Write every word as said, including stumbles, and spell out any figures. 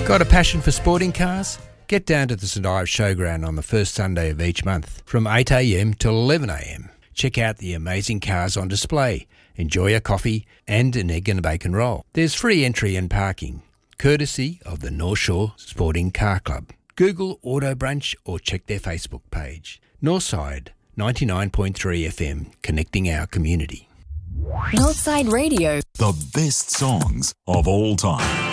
Got a passion for sporting cars? Get down to the St Ives Showground on the first Sunday of each month from eight a m till eleven a m. Check out the amazing cars on display, enjoy a coffee and an egg and a bacon roll. There's free entry and parking, courtesy of the North Shore Sporting Car Club. Google Auto Brunch or check their Facebook page. Northside ninety-nine point three F M, connecting our community. Northside Radio. The best songs of all time.